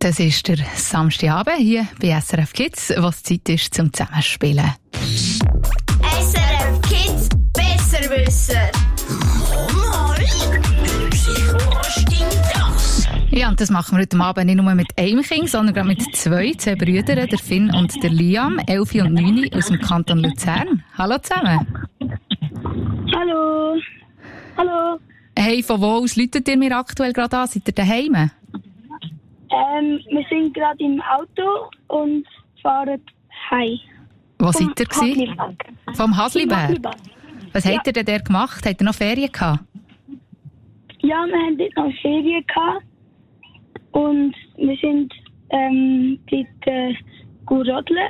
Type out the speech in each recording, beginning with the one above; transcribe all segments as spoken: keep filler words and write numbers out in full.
Das ist der Samstagabend hier bei S R F Kids, was Zeit ist zum Zusammenspielen. S R F Kids besser wissen. Mama, was stimmt das? Ja, und das machen wir heute Abend nicht nur mit einem Kind, sondern gerade mit zwei, zwei Brüdern, der Finn und der Liam, elf und neun aus dem Kanton Luzern. Hallo zusammen. Hallo. Hallo. Hey, von wo aus läutet ihr mir aktuell gerade an? Seid ihr daheim? Ähm, wir sind gerade im Auto und fahren heim. Wo seid ihr gewesen? Hasliberg. Vom Hasliberg? Hasliberg. Was Ja. habt ihr denn dort gemacht? Habt ihr noch Ferien gehabt? Ja, wir haben dort noch Ferien gehabt. Und wir sind ähm, dort äh, gut rodeln.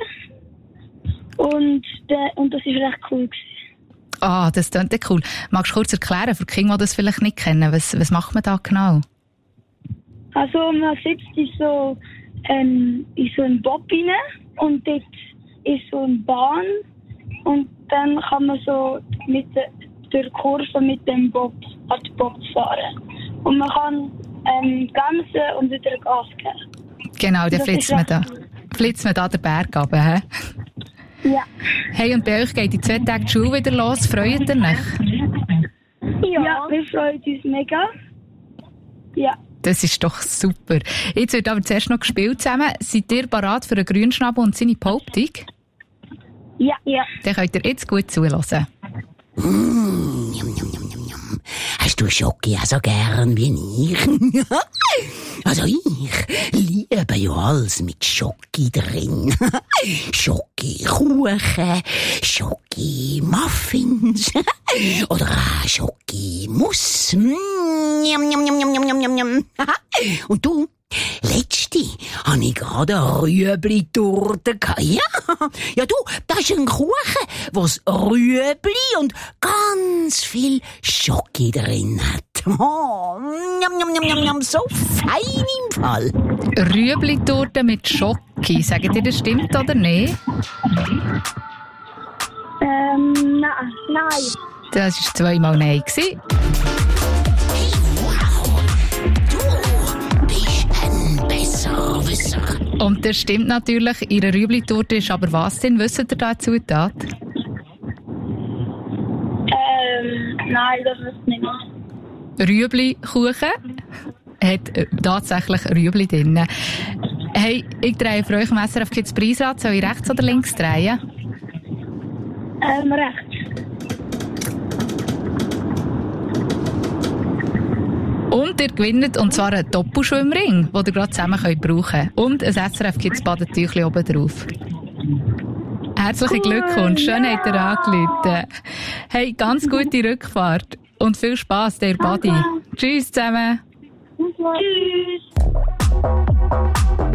Und, äh, und das war recht cool gewesen. Ah, das klingt ja cool. Magst du kurz erklären, für die Kinder, die das vielleicht nicht kennen, was, was macht man da genau? Also man sitzt in so, ähm, in so einen Bob rein und dort ist so eine Bahn und dann kann man so mit der, durch die Kurve mit dem Bob an den Bob fahren. Und man kann ähm, bremsen und wieder Gas geben. Genau, dann Das flitzt ist man da. recht Flitzt man da den Berg runter, hä? Ja. Hey, und bei euch geht die zwei Tage die Schule wieder los. Freut ihr euch? Ja. Ja, wir freuen uns mega. Ja. Das ist doch super. Jetzt wird aber zuerst noch gespielt zusammen. Seid ihr bereit für einen Grünschnabel und seine Behauptung? Ja. Ja. Dann könnt ihr jetzt gut zuhören. Mm, njam, njam, njam, njam, njam. Hast du Schoki auch so gern wie ich? Also ich liebe ja alles mit Schoki drin. Schoki Kuchen, Schoki Muffins oder auch Schoki Mousse. Njam, njam, njam, njam, njam, njam, njam. Und du? Letzte habe ich gerade eine Rüebli-Torte gehabt. Ja, ja du, das ist ein Kuchen, was Rüebli und ganz viel Schoki drin hat. Oh, njam, njam, njam, njam, njam, so fein im Fall. Rüebli-Torte mit Schoki. Sagt ihr, das stimmt oder nicht? Ähm, nein. Nein. Das war zweimal Nein gewesen. Und das stimmt natürlich. Ihre Rüebli-Torte ist aber was denn? Wisst ihr da Zutat? Ähm, nein, das ist nicht mehr. Rüebli-Kuchen hat äh, tatsächlich Rüebli drin. Hey, ich drehe für euch im S R F Kids Preisrad. Soll ich rechts oder links drehen? Ähm, rechts. Und ihr gewinnt, und zwar einen Doppelschwimmring, den ihr gerade zusammen könnt brauchen könnt. Und ein S R F Kids Badetüchli oben drauf. Herzlichen Cool, Glückwunsch, schön ja. habt ihr angerufen. Hey, ganz gute Rückfahrt und viel Spass, der Badi. Tschüss zusammen. Tschüss.